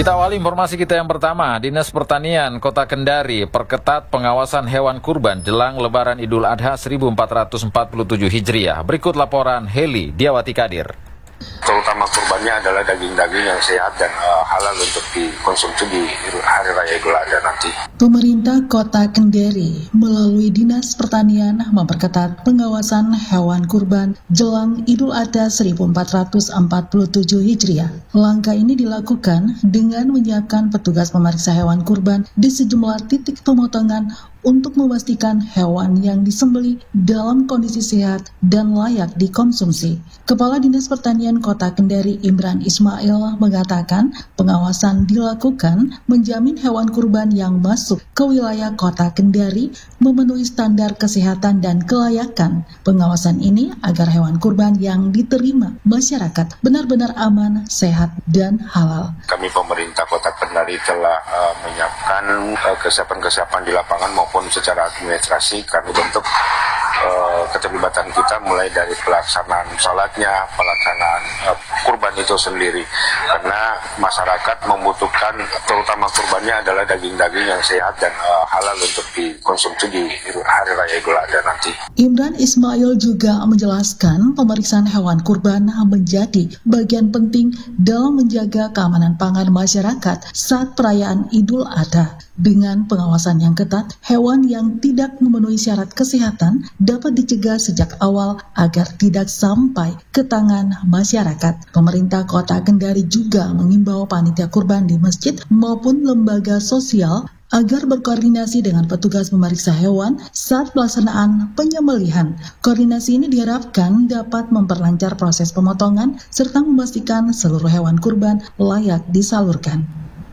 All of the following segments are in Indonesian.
Kita awali informasi kita yang pertama. Dinas Pertanian Kota Kendari perketat pengawasan hewan kurban jelang Lebaran Idul Adha 1447 Hijriah. Berikut laporan Heli Diawati Kadir. Terutama kurbannya adalah daging-daging yang sehat dan halal untuk dikonsumsi di Hari Raya Idul Adha nanti. Pemerintah Kota Kendari melalui Dinas Pertanian memperketat pengawasan hewan kurban jelang Idul Adha 1447 Hijriah. Langkah ini dilakukan dengan menyiapkan petugas pemeriksa hewan kurban di sejumlah titik pemotongan untuk memastikan hewan yang disembelih dalam kondisi sehat dan layak dikonsumsi. Kepala Dinas Pertanian Kota Kendari Imran Ismail mengatakan pengawasan dilakukan menjamin hewan kurban yang masuk ke wilayah Kota Kendari memenuhi standar kesehatan dan kelayakan. Pengawasan ini agar hewan kurban yang diterima masyarakat benar-benar aman, sehat, dan halal. Kami pemerintah Kota Kendari telah menyiapkan kesiapan-kesiapan di lapangan maupun secara administrasi karena bentuk keterlibatan kita mulai dari pelaksanaan salatnya, pelaksanaan kurban itu sendiri karena masyarakat membutuhkan, terutama kurbannya adalah daging-daging yang sehat dan halal untuk dikonsumsi di Hari Raya Idul Adha nanti. Imran Ismail juga menjelaskan pemeriksaan hewan kurban menjadi bagian penting dalam menjaga keamanan pangan masyarakat saat perayaan Idul Adha. Dengan pengawasan yang ketat, hewan yang tidak memenuhi syarat kesehatan dapat dicegah sejak awal agar tidak sampai ke tangan masyarakat. Pemerintah Kota Kendari juga mengimbau panitia kurban di masjid maupun lembaga sosial agar berkoordinasi dengan petugas pemeriksa hewan saat pelaksanaan penyembelihan. Koordinasi ini diharapkan dapat memperlancar proses pemotongan serta memastikan seluruh hewan kurban layak disalurkan.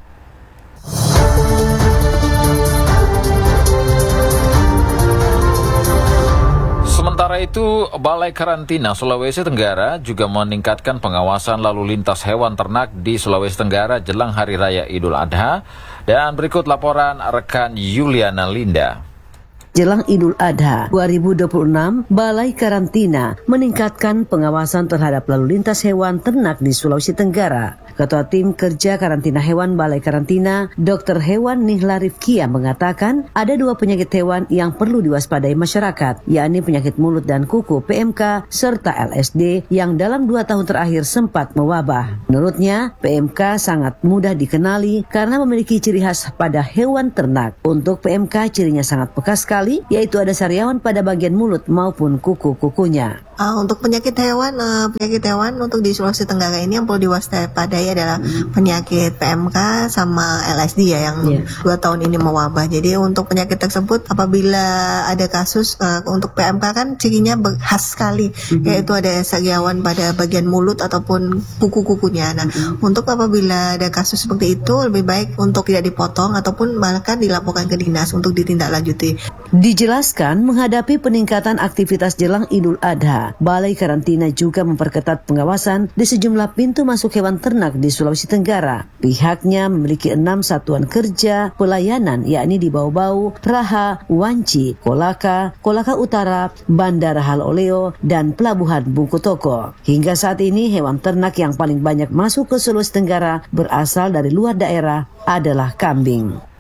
Sementara itu, Balai Karantina Sulawesi Tenggara juga meningkatkan pengawasan lalu lintas hewan ternak di Sulawesi Tenggara jelang Hari Raya Idul Adha. Dan berikut laporan rekan Yuliana Linda. Jelang Idul Adha 2026, Balai Karantina meningkatkan pengawasan terhadap lalu lintas hewan ternak di Sulawesi Tenggara. Ketua Tim Kerja Karantina Hewan Balai Karantina, Dr. Hewan Nihla Rifkia mengatakan ada 2 penyakit hewan yang perlu diwaspadai masyarakat, yakni penyakit mulut dan kuku PMK serta LSD yang dalam 2 tahun terakhir sempat mewabah. Menurutnya, PMK sangat mudah dikenali karena memiliki ciri khas pada hewan ternak. Untuk PMK cirinya sangat bekas sekali, yaitu ada sariawan pada bagian mulut maupun kuku-kukunya. Untuk penyakit hewan untuk di Sulawesi Tenggara ini yang perlu diwaspadai adalah penyakit PMK sama LSD ya yang 2 tahun ini mewabah. Jadi untuk penyakit tersebut apabila ada kasus untuk PMK kan cirinya khas sekali, yaitu ada sariawan pada bagian mulut ataupun kuku-kukunya. Nah, untuk apabila ada kasus seperti itu lebih baik untuk tidak dipotong ataupun bahkan dilaporkan ke dinas untuk ditindaklanjuti. Dijelaskan menghadapi peningkatan aktivitas jelang Idul Adha, Balai Karantina juga memperketat pengawasan di sejumlah pintu masuk hewan ternak di Sulawesi Tenggara. Pihaknya memiliki 6 satuan kerja pelayanan, yakni di Bau-Bau, Raha, Wanci, Kolaka, Kolaka Utara, Bandara Haloleo, dan Pelabuhan Bungkutoko. Hingga saat ini hewan ternak yang paling banyak masuk ke Sulawesi Tenggara berasal dari luar daerah adalah kambing.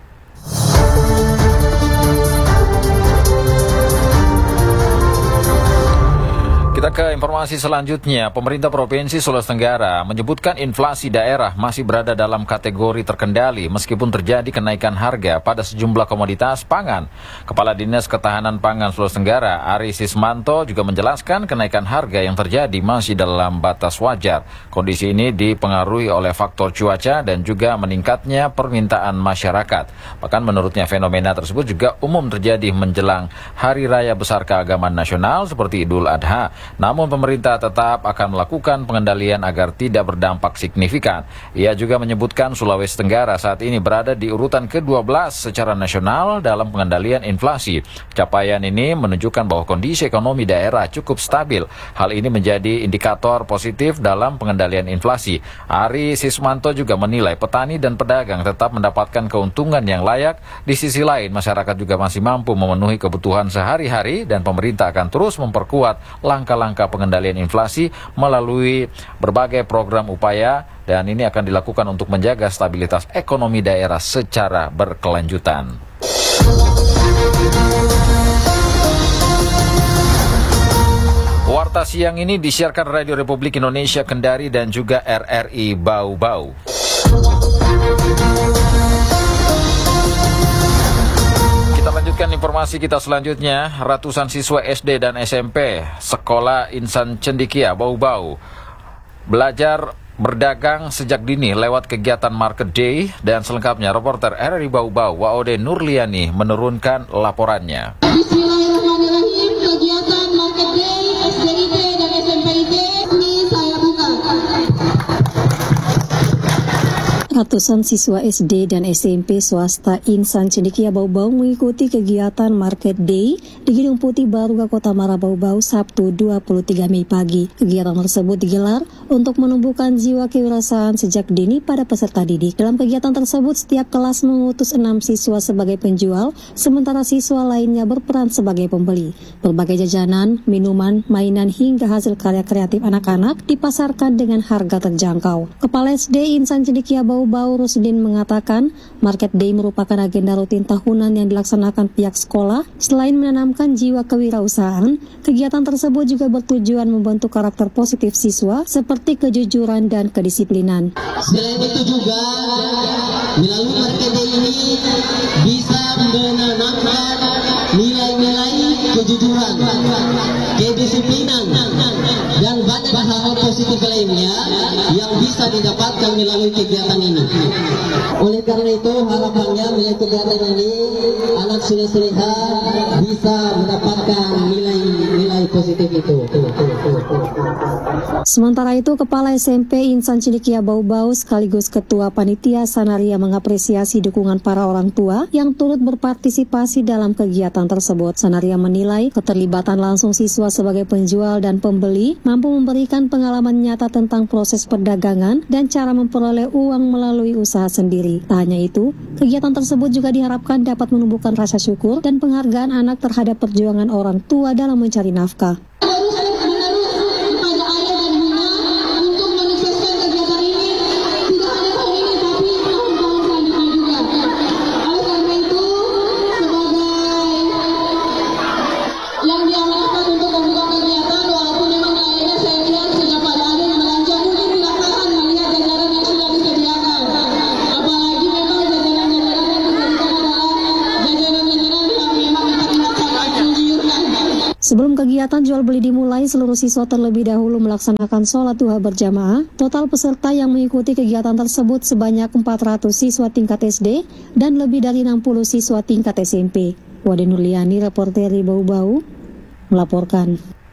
Kita ke informasi selanjutnya. Pemerintah Provinsi Sulawesi Tenggara menyebutkan inflasi daerah masih berada dalam kategori terkendali meskipun terjadi kenaikan harga pada sejumlah komoditas pangan. Kepala Dinas Ketahanan Pangan Sulawesi Tenggara, Ari Sismanto, juga menjelaskan kenaikan harga yang terjadi masih dalam batas wajar. Kondisi ini dipengaruhi oleh faktor cuaca dan juga meningkatnya permintaan masyarakat. Bahkan menurutnya fenomena tersebut juga umum terjadi menjelang Hari Raya Besar Keagamaan Nasional seperti Idul Adha. Namun pemerintah tetap akan melakukan pengendalian agar tidak berdampak signifikan. Ia juga menyebutkan Sulawesi Tenggara saat ini berada di urutan ke-12 secara nasional dalam pengendalian inflasi. Capaian ini menunjukkan bahwa kondisi ekonomi daerah cukup stabil. Hal ini menjadi indikator positif dalam pengendalian inflasi. Ari Sismanto juga menilai petani dan pedagang tetap mendapatkan keuntungan yang layak. Di sisi lain, masyarakat juga masih mampu memenuhi kebutuhan sehari-hari dan pemerintah akan terus memperkuat langkah langkah pengendalian inflasi melalui berbagai program upaya, dan ini akan dilakukan untuk menjaga stabilitas ekonomi daerah secara berkelanjutan. Warta siang ini disiarkan Radio Republik Indonesia Kendari dan juga RRI Bau-Bau. Kita lanjutkan informasi kita selanjutnya. Ratusan siswa SD dan SMP Sekolah Insan Cendikia Bau-Bau belajar berdagang sejak dini lewat kegiatan Market Day, dan selengkapnya reporter RRI Bau-Bau Waode Nurliani menurunkan laporannya. Bismillahirrahmanirrahim. Kegiatan Market Day SDIT dan SMPIT ini saya buka. Ratusan siswa SD dan SMP swasta Insan Cendikia Bau-Bau mengikuti kegiatan Market Day di Gedung Putih Baruga Kota Mara Bau-Bau Sabtu 23 Mei pagi. Kegiatan tersebut digelar untuk menumbuhkan jiwa kewirausahaan sejak dini pada peserta didik. Dalam kegiatan tersebut, setiap kelas mengutus 6 siswa sebagai penjual, sementara siswa lainnya berperan sebagai pembeli. Berbagai jajanan, minuman, mainan hingga hasil karya kreatif anak-anak dipasarkan dengan harga terjangkau. Kepala SD Insan Cendikia Bau-Bau Rusdin mengatakan, Market Day merupakan agenda rutin tahunan yang dilaksanakan pihak sekolah. Selain menanamkan jiwa kewirausahaan, kegiatan tersebut juga bertujuan membentuk karakter positif siswa seperti kejujuran dan kedisiplinan. Selain itu juga, melalui Market Day ini bisa menanamkan nilai-nilai kejujuran, kedisiplinan, dan banyak hal-hal positif lainnya yang bisa didapatkan melalui kegiatan ini. Oleh karena itu, harapannya melalui kegiatan ini anak sudah bisa mendapatkan nilai positif itu. Sementara itu, Kepala SMP Insan Cendikia Bau-Bau sekaligus Ketua Panitia Sanaria mengapresiasi dukungan para orang tua yang turut berpartisipasi dalam kegiatan tersebut. Sanaria menilai keterlibatan langsung siswa sebagai penjual dan pembeli mampu memberikan pengalaman nyata tentang proses perdagangan dan cara memperoleh uang melalui usaha sendiri. Tak hanya itu, kegiatan tersebut juga diharapkan dapat menumbuhkan rasa syukur dan penghargaan anak terhadap perjuangan orang tua dalam mencari nafkah. Sebelum kegiatan jual beli dimulai, seluruh siswa terlebih dahulu melaksanakan sholat duha berjamaah. Total peserta yang mengikuti kegiatan tersebut sebanyak 400 siswa tingkat SD dan lebih dari 60 siswa tingkat SMP. Waode Nurliani, reporter di Bau-Bau, melaporkan.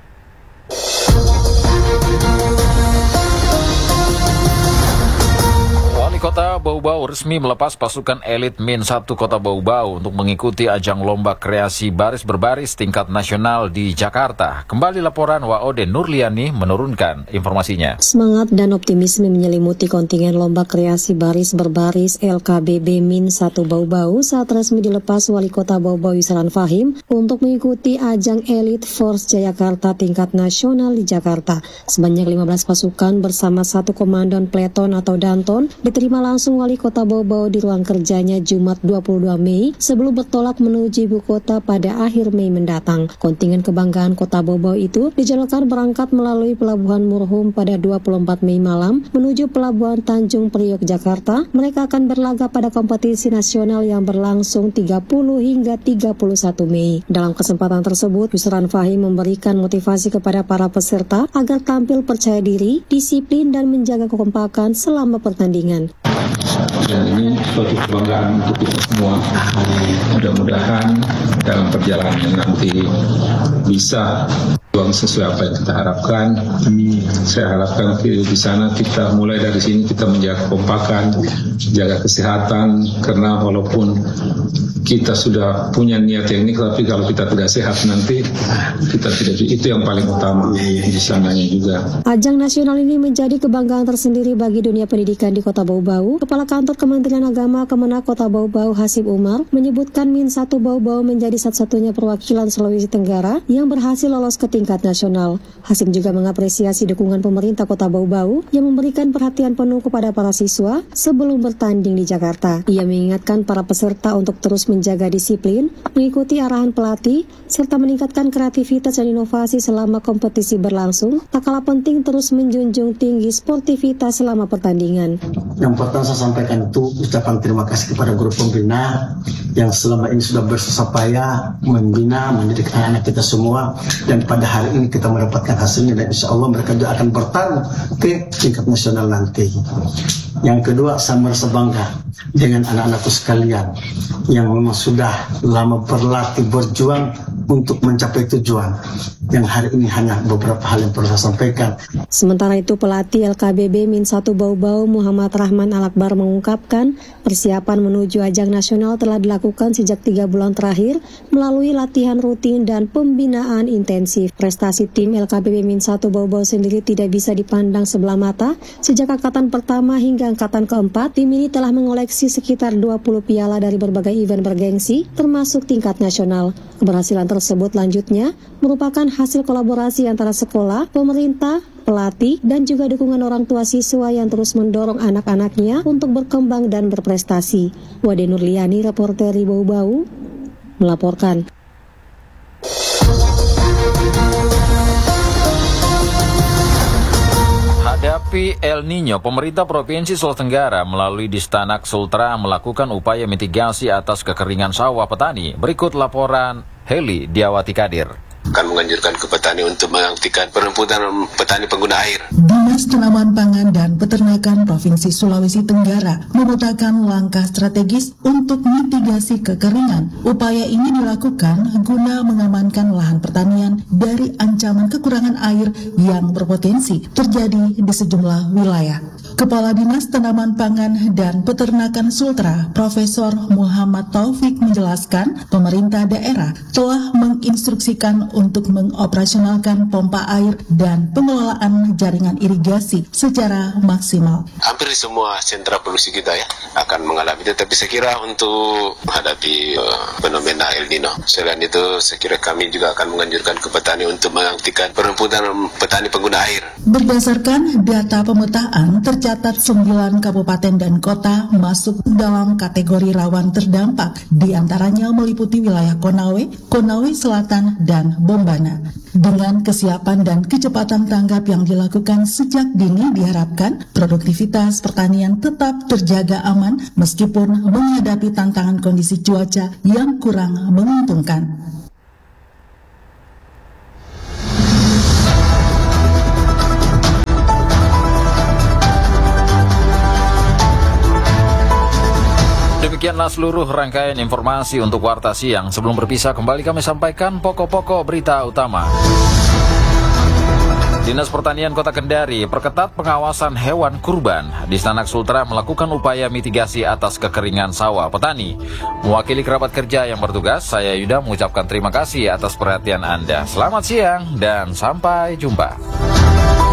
Kota Bau-Bau resmi melepas pasukan elit Min 1 Kota Bau-Bau untuk mengikuti ajang lomba kreasi baris berbaris tingkat nasional di Jakarta. Kembali laporan Waode Nurliani menurunkan informasinya. Semangat dan optimisme menyelimuti kontingen lomba kreasi baris berbaris LKBB Min 1 Bau-Bau saat resmi dilepas Wali Kota Bau-Bau Yusran Fahim untuk mengikuti ajang Elite Force Jayakarta tingkat nasional di Jakarta. Sebanyak 15 pasukan bersama 1 komandan pleton atau danton diterima langsung Wali Kota Bau-Bau di ruang kerjanya Jumat 22 Mei sebelum bertolak menuju ibu kota pada akhir Mei mendatang. Kontingen kebanggaan Kota Bau-Bau itu dijadwalkan berangkat melalui Pelabuhan Murhum pada 24 Mei malam menuju Pelabuhan Tanjung Priok Jakarta. Mereka akan berlaga pada kompetisi nasional yang berlangsung 30 hingga 31 Mei. Dalam kesempatan tersebut, Yusran Fahim memberikan motivasi kepada para peserta agar tampil percaya diri, disiplin, dan menjaga kekompakan selama pertandingan. Dan ini suatu kebanggaan untuk kita semua. Mudah-mudahan dalam perjalanan nanti bisa uang sesuai apa yang kita harapkan. Saya harapkan di sana kita mulai dari sini kita menjaga kekompakan, jaga kesehatan, karena walaupun kita sudah punya niat yang ini, tapi kalau kita tidak sehat nanti kita tidak, itu yang paling utama di sananya juga. Ajang nasional ini menjadi kebanggaan tersendiri bagi dunia pendidikan di Kota Bau-Bau. Kepala Kantor Kementerian Agama Kemenak Kota Bau-Bau Hasib Umar menyebutkan Min 1 Bau-Bau menjadi satu-satunya perwakilan Sulawesi Tenggara yang berhasil lolos ke tingkat tingkat nasional. Hasim juga mengapresiasi dukungan pemerintah Kota Bau-Bau yang memberikan perhatian penuh kepada para siswa sebelum bertanding di Jakarta. Ia mengingatkan para peserta untuk terus menjaga disiplin, mengikuti arahan pelatih, serta meningkatkan kreativitas dan inovasi selama kompetisi berlangsung. Tak kalah penting terus menjunjung tinggi sportivitas selama pertandingan. Yang pertama saya sampaikan itu ucapan terima kasih kepada guru pembina yang selama ini sudah bersusah payah membina, mendidik anak-anak kita semua, dan pada hari ini kita mendapatkan hasilnya, dan insya Allah mereka juga akan bertarung ke tingkat nasional nanti. Yang kedua, saya merasa bangga dengan anak-anakku sekalian yang memang sudah lama berlatih, berjuang untuk mencapai tujuan. Yang hari ini hanya beberapa hal yang perlu saya sampaikan. Sementara itu, pelatih LKBB Min 1 Bau-Bau Muhammad Rahman Al-Akbar mengungkapkan persiapan menuju ajang nasional telah dilakukan sejak 3 bulan terakhir melalui latihan rutin dan pembinaan intensif. Prestasi tim LKBB Min 1 Bau-Bau sendiri tidak bisa dipandang sebelah mata. Sejak angkatan pertama hingga angkatan keempat, tim ini telah mengoleksi sekitar 20 piala dari berbagai event bergengsi, termasuk tingkat nasional. Keberhasilan tersebut lanjutnya merupakan hasil kolaborasi antara sekolah, pemerintah, pelatih, dan juga dukungan orang tua siswa yang terus mendorong anak-anaknya untuk berkembang dan berprestasi. Wade Nurliani, reporter di Bau-Bau, melaporkan. Hadapi El Nino, pemerintah Provinsi Sulawesi Tenggara melalui Distanak Sultra melakukan upaya mitigasi atas kekeringan sawah petani. Berikut laporan Heli Diawati Kadir. Akan menganjurkan ke petani untuk menghentikan penumpukan petani pengguna air. Dinas Tanaman Pangan dan Peternakan Provinsi Sulawesi Tenggara memetakan langkah strategis untuk mitigasi kekeringan. Upaya ini dilakukan guna mengamankan lahan pertanian dari ancaman kekurangan air yang berpotensi terjadi di sejumlah wilayah. Kepala Dinas Tanaman Pangan dan Peternakan Sultra, Profesor Muhammad Taufik menjelaskan, pemerintah daerah telah menginstruksikan untuk mengoperasionalkan pompa air dan pengelolaan jaringan irigasi secara maksimal. Hampir di semua sentra produksi kita ya akan mengalami itu, tapi saya kira untuk menghadapi fenomena El Nino, selain itu saya kira kami juga akan menganjurkan ke petani untuk menghentikan penumpukan petani pengguna air. Berdasarkan data pemetaan, tercatat 9 kabupaten dan kota masuk dalam kategori rawan terdampak, di antaranya meliputi wilayah Konawe, Konawe Selatan, dan Bombana. Dengan kesiapan dan kecepatan tanggap yang dilakukan sejak dini, diharapkan produktivitas pertanian tetap terjaga aman meskipun menghadapi tantangan kondisi cuaca yang kurang menguntungkan. Demikianlah seluruh rangkaian informasi untuk Warta Siang. Sebelum berpisah, kembali kami sampaikan pokok-pokok berita utama. Dinas Pertanian Kota Kendari perketat pengawasan hewan kurban. Distanak Sultra melakukan upaya mitigasi atas kekeringan sawah petani. Mewakili kerabat kerja yang bertugas, saya Yuda mengucapkan terima kasih atas perhatian Anda. Selamat siang dan sampai jumpa.